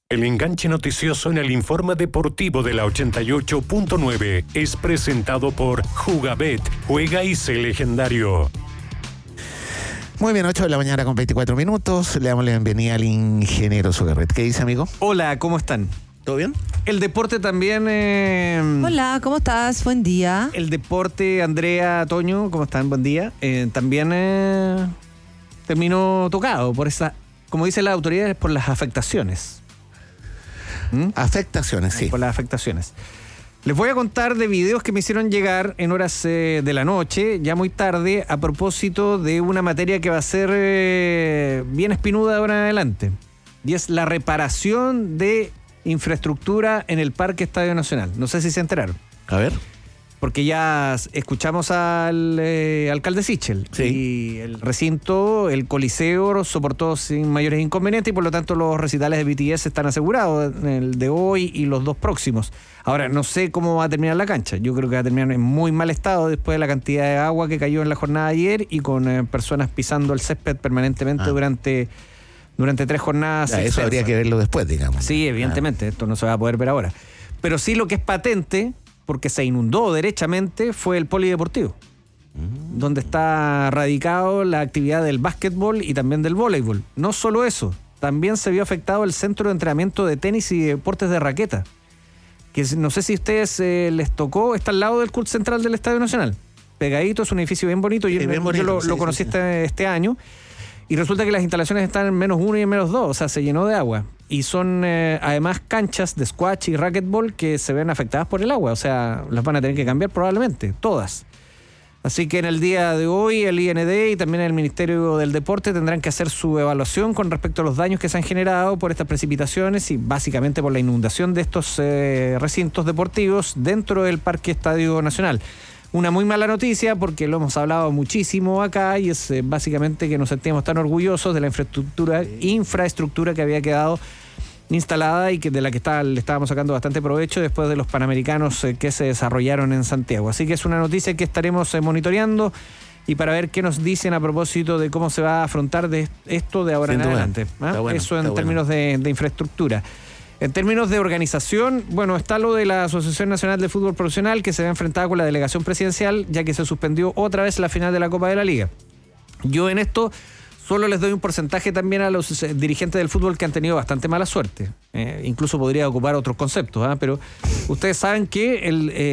El enganche noticioso en el informe deportivo de la 88.9 es presentado por Jugabet. Juega y sé legendario. Muy bien, 8 de la mañana con 24 minutos. Le damos la bienvenida al ingeniero Sugarret. ¿Qué dice, amigo? Hola, ¿cómo están? ¿Todo bien? El deporte también... Hola, ¿cómo estás? Buen día. El deporte, Andrea, Toño, ¿cómo están? Buen día. También terminó tocado por esa, como dicen las autoridades, por las afectaciones. Afectaciones, sí. Por las afectaciones. Les voy a contar de videos que me hicieron llegar en horas de la noche, ya muy tarde, a propósito de una materia que va a ser bien espinuda de ahora en adelante. Y es la reparación de infraestructura en el Parque Estadio Nacional. No sé si se enteraron. A ver. Porque ya escuchamos al alcalde Sichel. Sí. Y el recinto, el Coliseo, soportó sin mayores inconvenientes y por lo tanto los recitales de BTS están asegurados, el de hoy y los dos próximos. Ahora, no sé cómo va a terminar la cancha. Yo creo que va a terminar en muy mal estado después de la cantidad de agua que cayó en la jornada de ayer y con personas pisando el césped permanentemente durante 3 jornadas. Ya, eso habría que verlo después, digamos. Sí, evidentemente, esto no se va a poder ver ahora. Pero sí lo que es patente, porque se inundó derechamente, fue el polideportivo, donde está radicado la actividad del básquetbol y también del voleibol. No solo eso, también se vio afectado el centro de entrenamiento de tenis y deportes de raqueta, que no sé si a ustedes les tocó, está al lado del CUT central del Estadio Nacional. Pegadito, es un edificio bien bonito, yo lo conocí este año. Y resulta que las instalaciones están en -1 y en -2, o sea, se llenó de agua. Y son además canchas de squash y racquetball que se ven afectadas por el agua, o sea, las van a tener que cambiar probablemente, todas. Así que en el día de hoy el IND y también el Ministerio del Deporte tendrán que hacer su evaluación con respecto a los daños que se han generado por estas precipitaciones y básicamente por la inundación de estos recintos deportivos dentro del Parque Estadio Nacional. Una muy mala noticia porque lo hemos hablado muchísimo acá y es básicamente que nos sentíamos tan orgullosos de la infraestructura que había quedado instalada y que de la que le estábamos sacando bastante provecho después de los Panamericanos que se desarrollaron en Santiago. Así que es una noticia que estaremos monitoreando y para ver qué nos dicen a propósito de cómo se va a afrontar de esto de ahora en adelante. Bueno, eso en términos de infraestructura. En términos de organización, bueno, está lo de la Asociación Nacional de Fútbol Profesional que se ve enfrentada con la delegación presidencial ya que se suspendió otra vez la final de la Copa de la Liga. Yo en esto solo les doy un porcentaje también a los dirigentes del fútbol que han tenido bastante mala suerte. Incluso podría ocupar otros conceptos, pero ustedes saben que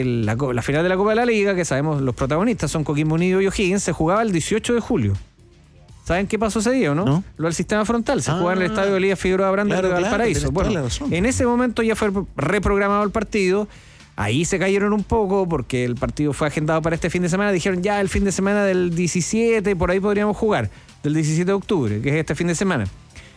la final de la Copa de la Liga, que sabemos los protagonistas son Coquimbo Unido y O'Higgins, se jugaba el 18 de julio. ¿Saben qué pasó ese día o no? ¿No? Lo del sistema frontal. Se jugaba en el estadio Elías Figueroa Brandon de Valparaíso. Bueno, en ese momento ya fue reprogramado el partido. Ahí se cayeron un poco porque el partido fue agendado para este fin de semana. Dijeron ya el fin de semana del 17, por ahí podríamos jugar. Del 17 de octubre, que es este fin de semana.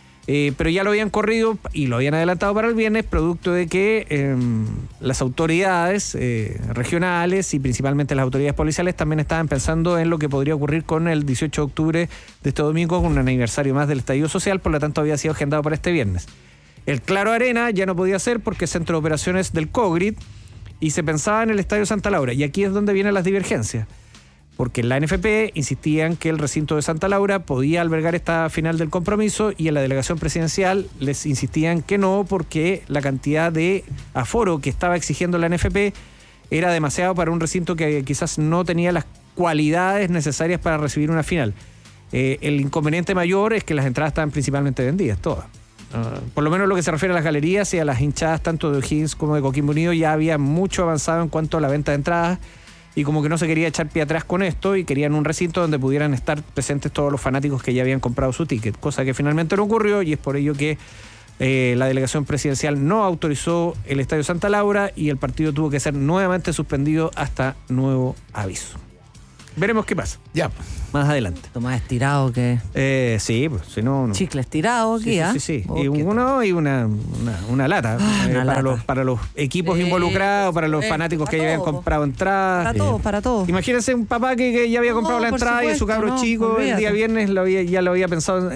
Pero ya lo habían corrido y lo habían adelantado para el viernes, producto de que las autoridades regionales y principalmente las autoridades policiales también estaban pensando en lo que podría ocurrir con el 18 de octubre de este domingo, con un aniversario más del estallido social, por lo tanto había sido agendado para este viernes. El Claro Arena ya no podía ser porque es centro de operaciones del COGRID y se pensaba en el Estadio Santa Laura, y aquí es donde vienen las divergencias. Porque en la NFP insistían que el recinto de Santa Laura podía albergar esta final del compromiso y en la delegación presidencial les insistían que no porque la cantidad de aforo que estaba exigiendo la NFP era demasiado para un recinto que quizás no tenía las cualidades necesarias para recibir una final. El inconveniente mayor es que las entradas estaban principalmente vendidas, todas. Por lo menos lo que se refiere a las galerías y a las hinchadas tanto de O'Higgins como de Coquimbo Unido ya había mucho avanzado en cuanto a la venta de entradas. Y como que no se quería echar pie atrás con esto y querían un recinto donde pudieran estar presentes todos los fanáticos que ya habían comprado su ticket, cosa que finalmente no ocurrió y es por ello que la delegación presidencial no autorizó el Estadio Santa Laura y el partido tuvo que ser nuevamente suspendido hasta nuevo aviso. Veremos qué pasa. Ya. Más adelante. Esto más estirado que... Sí, pues si no... Chicle estirado aquí, ¿ah? Sí. Y una lata para los equipos involucrados, para los fanáticos que ya habían comprado entradas. Para todos. Imagínense un papá que ya había comprado la entrada y su cabro chico el día viernes ya lo había pensado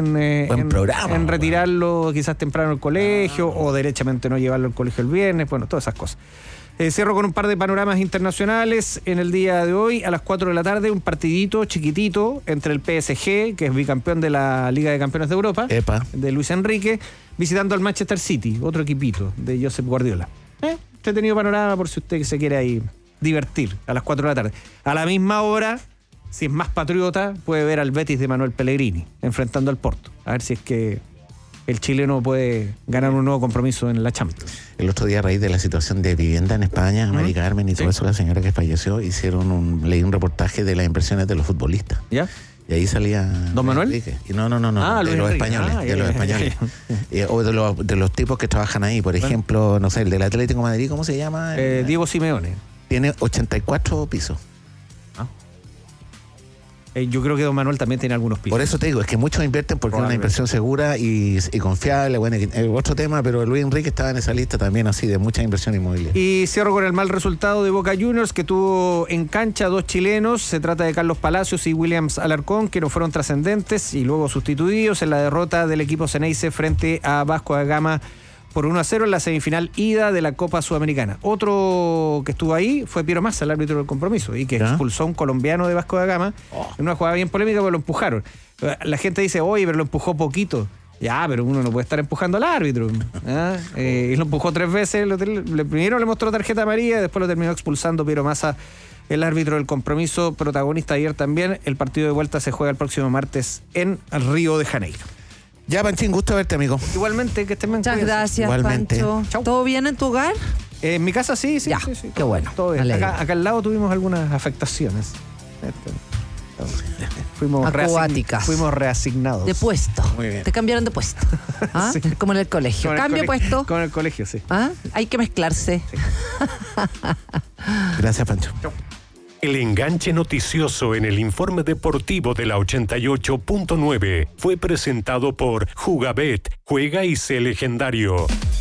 en retirarlo quizás temprano al colegio o derechamente no llevarlo al colegio el viernes, bueno, todas esas cosas. Cierro con un par de panoramas internacionales. En el día de hoy, a las 4 de la tarde, un partidito chiquitito entre el PSG, que es bicampeón de la Liga de Campeones de Europa, de Luis Enrique, visitando al Manchester City, otro equipito de Josep Guardiola. Entretenido panorama por si usted se quiere ahí divertir a las 4 de la tarde. A la misma hora, si es más patriota, puede ver al Betis de Manuel Pellegrini enfrentando al Porto. A ver si es que el chileno puede ganar un nuevo compromiso en la Champions. El otro día, a raíz de la situación de vivienda en España, Mari Carmen y todo eso, la señora que falleció, leí un reportaje de las inversiones de los futbolistas. ¿Ya? Y ahí salía... ¿Don Manuel? Enrique. Y no, de los españoles. O de los tipos que trabajan ahí. Por ejemplo, no sé, el del Atlético de Madrid, ¿cómo se llama? Diego Simeone. Tiene 84 pisos. Yo creo que don Manuel también tiene algunos pisos. Por eso te digo, es que muchos invierten porque es una inversión segura y confiable. Bueno, otro tema, pero Luis Enrique estaba en esa lista también así de mucha inversión inmobiliaria. Y cierro con el mal resultado de Boca Juniors, que tuvo en cancha 2 chilenos. Se trata de Carlos Palacios y Williams Alarcón, que no fueron trascendentes y luego sustituidos en la derrota del equipo Ceneice frente a Vasco da Gama por 1-0 en la semifinal ida de la Copa Sudamericana. Otro que estuvo ahí fue Piero Massa, el árbitro del compromiso, y que expulsó a un colombiano de Vasco da Gama en una jugada bien polémica porque lo empujaron. La gente dice, oye, pero lo empujó poquito. Ya, pero uno no puede estar empujando al árbitro. Y lo empujó 3 veces. Primero le mostró tarjeta amarilla, después lo terminó expulsando Piero Massa, el árbitro del compromiso, protagonista ayer también. El partido de vuelta se juega el próximo martes en Río de Janeiro. Ya, Panchín, gusto verte, amigo. Igualmente, que estén bien. Muchas gracias, igualmente. Pancho. Chau. ¿Todo bien en tu hogar? En mi casa sí. Ya, sí. qué bueno. Todo bien. Acá al lado tuvimos algunas afectaciones. Fuimos reasignados. De puesto. Muy bien. Te cambiaron de puesto. Sí. Como en el colegio. Cambio de puesto. Con el colegio, sí. Hay que mezclarse. Sí. Gracias, Pancho. Chau. El enganche noticioso en el informe deportivo de la 88.9 fue presentado por Jugabet. Juega y sé legendario.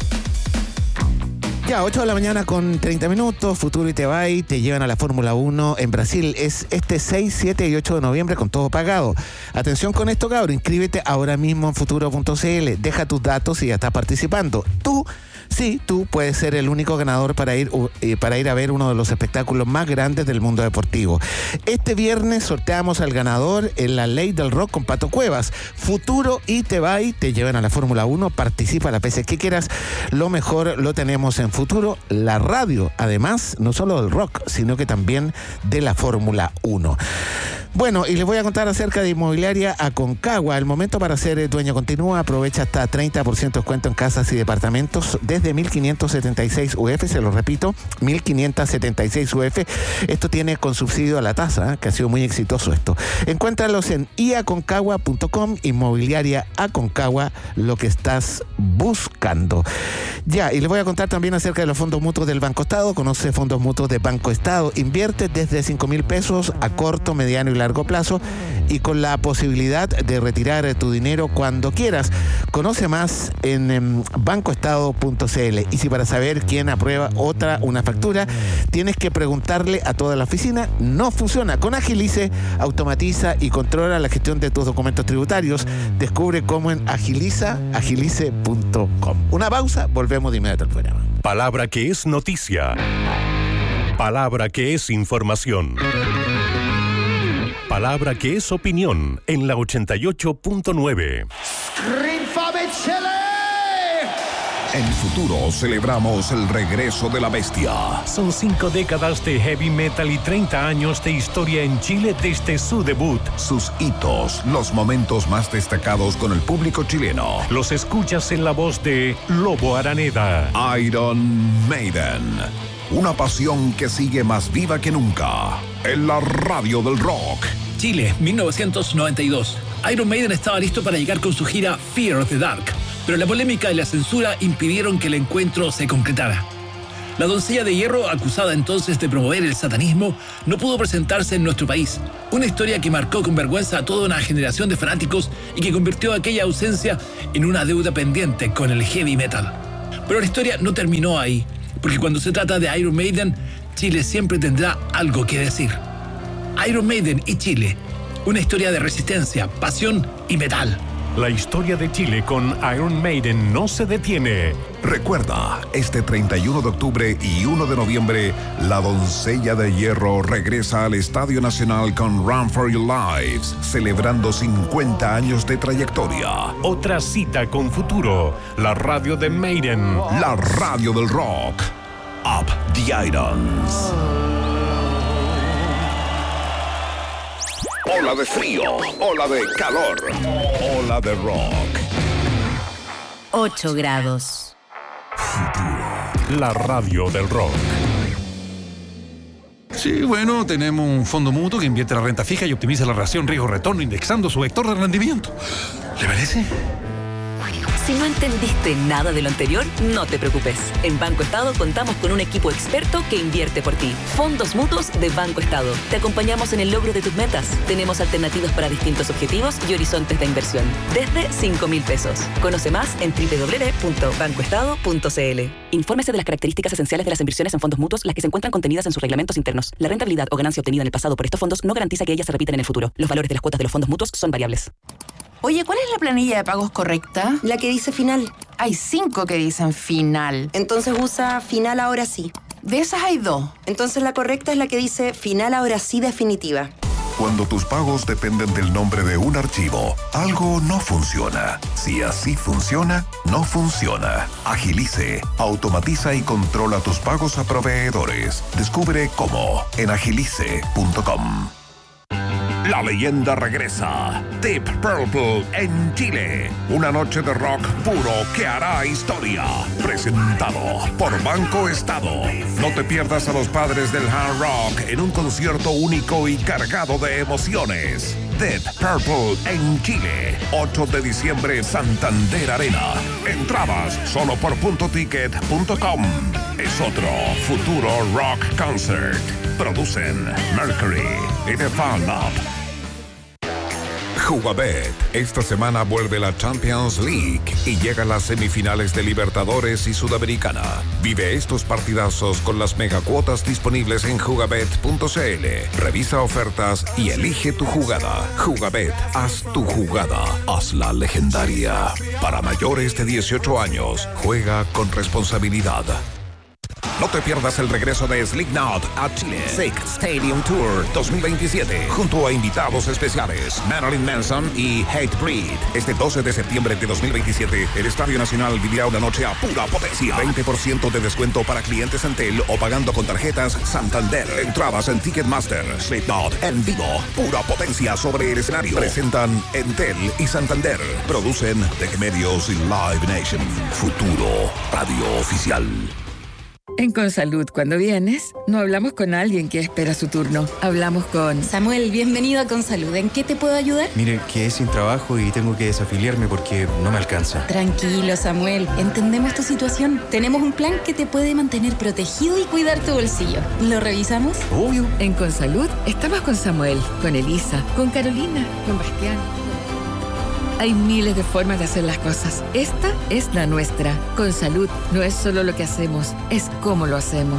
Ya, 8 de la mañana con 30 minutos, Futuro y Tebay te llevan a la Fórmula 1 en Brasil. Es este 6, 7 y 8 de noviembre con todo pagado. Atención con esto, cabrón, inscríbete ahora mismo en futuro.cl. Deja tus datos y ya estás participando. Tú puedes ser el único ganador para ir a ver uno de los espectáculos más grandes del mundo deportivo. Este viernes sorteamos al ganador en la Ley del Rock con Pato Cuevas. Futuro y Tebay te llevan a la Fórmula 1. Participa las veces que quieras. Lo mejor lo tenemos en Futuro, la radio. Además, no solo del rock, sino que también de la Fórmula 1. Bueno, y les voy a contar acerca de Inmobiliaria Aconcagua. El momento para ser dueño continúa. Aprovecha hasta 30% de descuento en casas y departamentos desde 1.576 UF. Se lo repito, 1.576 UF. Esto tiene con subsidio a la tasa, que ha sido muy exitoso esto. Encuéntralos en iaconcagua.com. Inmobiliaria Aconcagua, lo que estás buscando. Ya, y les voy a contar también acerca de los fondos mutuos del Banco Estado. Conoce fondos mutuos de Banco Estado. Invierte desde 5.000 pesos a corto, mediano y largo plazo y con la posibilidad de retirar tu dinero cuando quieras. Conoce más en bancoestado.cl. Y si para saber quién aprueba una factura tienes que preguntarle a toda la oficina, no funciona. Con Agilice automatiza y controla la gestión de tus documentos tributarios. Descubre cómo en agilice.com. Una pausa, volvemos de inmediato al programa. Palabra que es noticia. Palabra que es información. Palabra que es opinión en la 88.9. En Futuro celebramos el regreso de la bestia. Son 5 décadas de heavy metal y 30 años de historia en Chile desde su debut. Sus hitos, los momentos más destacados con el público chileno. Los escuchas en la voz de Lobo Araneda. Iron Maiden. Una pasión que sigue más viva que nunca. En la radio del rock. Chile, 1992. Iron Maiden estaba listo para llegar con su gira Fear of the Dark, pero la polémica y la censura impidieron que el encuentro se concretara. La doncella de hierro, acusada entonces de promover el satanismo, no pudo presentarse en nuestro país. Una historia que marcó con vergüenza a toda una generación de fanáticos y que convirtió aquella ausencia en una deuda pendiente con el heavy metal. Pero la historia no terminó ahí, porque cuando se trata de Iron Maiden, Chile siempre tendrá algo que decir. Iron Maiden y Chile, una historia de resistencia, pasión y metal. La historia de Chile con Iron Maiden no se detiene. Recuerda, este 31 de octubre y 1 de noviembre, la Doncella de Hierro regresa al Estadio Nacional con Run for Your Lives, celebrando 50 años de trayectoria. Otra cita con Futuro, la radio de Maiden. La radio del rock. Up the Irons. Ola de frío, ola de calor, ola de rock. 8 grados. La radio del rock. Sí, bueno, tenemos un fondo mutuo que invierte la renta fija y optimiza la relación riesgo-retorno indexando su vector de rendimiento. ¿Le parece? Si no entendiste nada de lo anterior, no te preocupes. En Banco Estado contamos con un equipo experto que invierte por ti. Fondos mutuos de Banco Estado. Te acompañamos en el logro de tus metas. Tenemos alternativas para distintos objetivos y horizontes de inversión. Desde 5.000 pesos. Conoce más en www.bancoestado.cl. Infórmese de las características esenciales de las inversiones en fondos mutuos, las que se encuentran contenidas en sus reglamentos internos. La rentabilidad o ganancia obtenida en el pasado por estos fondos no garantiza que ellas se repitan en el futuro. Los valores de las cuotas de los fondos mutuos son variables. Oye, ¿cuál es la planilla de pagos correcta? La que dice final. Hay 5 que dicen final. Entonces usa final ahora sí. De esas hay 2. Entonces la correcta es la que dice final ahora sí definitiva. Cuando tus pagos dependen del nombre de un archivo, algo no funciona. Si así funciona, no funciona. Agilice, automatiza y controla tus pagos a proveedores. Descubre cómo en agilice.com. La leyenda regresa. Deep Purple en Chile. Una noche de rock puro que hará historia. Presentado por Banco Estado. No te pierdas a los padres del hard rock en un concierto único y cargado de emociones. Deep Purple en Chile. 8 de diciembre, Santander Arena. Entradas solo por puntoticket.com. Es otro futuro rock concert. Producen Mercury y The Fan Lab. Jugabet. Esta semana vuelve la Champions League y llega a las semifinales de Libertadores y Sudamericana. Vive estos partidazos con las megacuotas disponibles en jugabet.cl. Revisa ofertas y elige tu jugada. Jugabet, haz tu jugada. Hazla legendaria. Para mayores de 18 años, juega con responsabilidad. No te pierdas el regreso de Slipknot a Chile. Sick Stadium Tour 2027. Junto a invitados especiales, Marilyn Manson y Hatebreed. Este 12 de septiembre de 2027, el Estadio Nacional vivirá una noche a pura potencia. 20% de descuento para clientes Entel o pagando con tarjetas Santander. Entradas en Ticketmaster. Slipknot en vivo. Pura potencia sobre el escenario. Presentan Entel y Santander. Producen Tech Medios y Live Nation. Futuro Radio Oficial. En Consalud, cuando vienes, no hablamos con alguien que espera su turno. Hablamos con... Samuel, bienvenido a Consalud. ¿En qué te puedo ayudar? Mire, quedé sin trabajo y tengo que desafiliarme porque no me alcanza. Tranquilo, Samuel. Entendemos tu situación. Tenemos un plan que te puede mantener protegido y cuidar tu bolsillo. ¿Lo revisamos? Obvio. En Consalud, estamos con Samuel, con Elisa, con Carolina, con Bastián. Hay miles de formas de hacer las cosas. Esta es la nuestra. Consalud no es solo lo que hacemos, es cómo lo hacemos.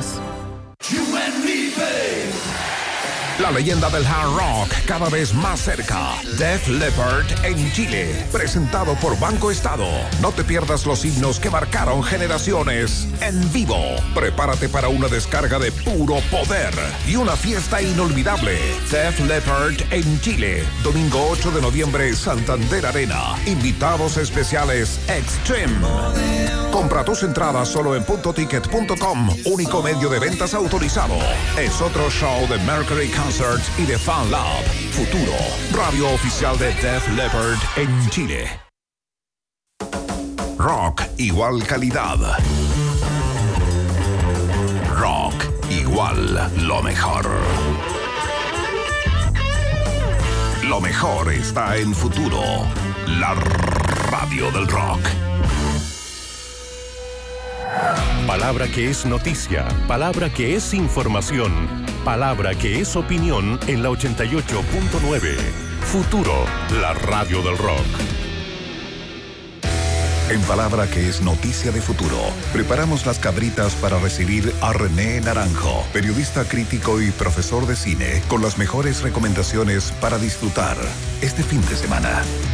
La leyenda del hard rock cada vez más cerca. Def Leppard en Chile. Presentado por Banco Estado. No te pierdas los himnos que marcaron generaciones en vivo. Prepárate para una descarga de puro poder y una fiesta inolvidable. Def Leppard en Chile. Domingo 8 de noviembre, Santander Arena. Invitados especiales Extreme. Compra tus entradas solo en puntoticket.com. Único medio de ventas autorizado. Es otro show de Mercury Concerts y de Fan Lab. Futuro, radio oficial de Def Leppard en Chile. Rock igual calidad. Rock igual lo mejor. Lo mejor está en Futuro, la radio del rock. Palabra que es noticia, palabra que es información, palabra que es opinión en la 88.9. Futuro, la radio del rock. En Palabra que es noticia de Futuro, preparamos las cabritas para recibir a René Naranjo, periodista crítico y profesor de cine, con las mejores recomendaciones para disfrutar este fin de semana.